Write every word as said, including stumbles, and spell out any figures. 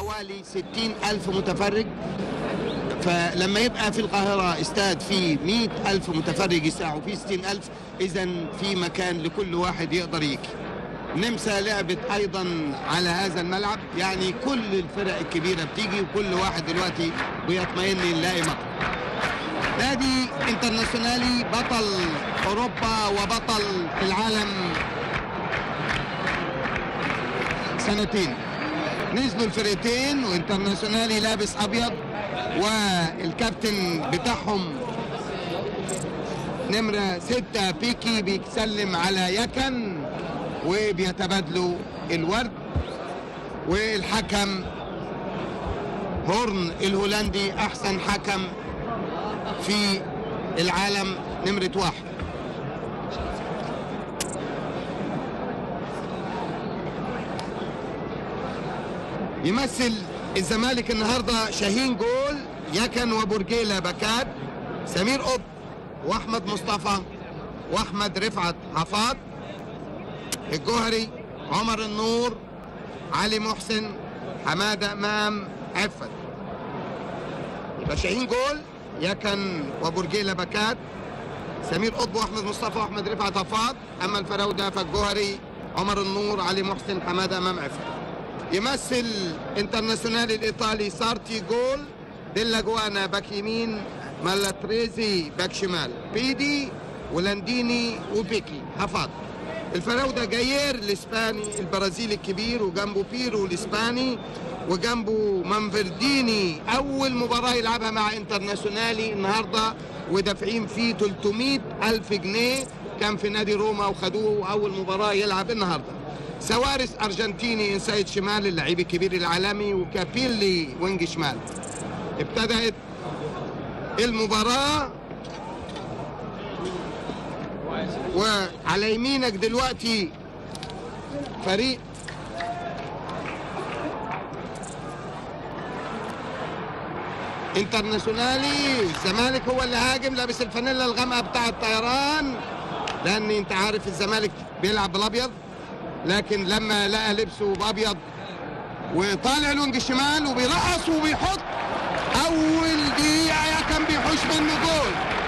حوالي ستين ألف متفرج، فلما يبقى في القاهرة استاد فيه مئة ألف متفرج يساعوا فيه ستين ألف، إذا في مكان لكل واحد يقدر يجي. نمسا لعبت أيضا على هذا الملعب، يعني كل الفرق الكبيرة بتيجي وكل واحد دلوقتي بيطمئن يلاقي مكان. نادي انترناسيونالي بطل أوروبا وبطل العالم سنتين. نزلوا الفرقتين وانترناسيونالي لابس أبيض والكابتن بتاعهم نمرة ستة بيكي بيسلم على يكن وبيتبادلوا الورد. والحكم هورن الهولندي أحسن حكم في العالم نمرة واحد. يمثل الزمالك النهارده شاهين جول، يكن وبرجيلة باكات، سمير قطب واحمد مصطفى واحمد رفعت حفاظ، الجوهري، عمر النور، علي محسن، حماده امام، عفت. يبقى شاهين جول، يكن وبرجيلة باكات، سمير قطب واحمد مصطفى واحمد رفعت حفاظ. اما الفراوده فالجوهري، عمر النور، علي محسن، حماده امام، عفت. يمثل انترناسيونالي الايطالي سارتي جول، ديلا جوانا باك يمين، مالاتريزي باك شمال، بيدي ولانديني وبيكي حفاظ. الفراوده جاير الاسباني البرازيلي الكبير، وجنبه بيرو الاسباني، وجنبه مانفرديني. اول مباراه يلعبها مع انترناسيونالي النهارده ودافعين فيه ثلاثمئة ألف جنيه، كان في نادي روما وخدوه اول مباراه يلعب النهارده. سواريس ارجنتيني انسايد شمال اللعيب الكبير العالمي، وكابيلي وينج شمال. ابتدأت المباراة وعلى يمينك دلوقتي فريق انترناسيونالي. الزمالك هو اللي هاجم، لابس الفانيلا الغامقة بتاع الطيران، لان انت عارف الزمالك بيلعب بالابيض، لكن لما لقى لبسه بابيض وطالع الوينج الشمال وبيرقص وبيحط، اول دقيقه كان بيحوش منه جول.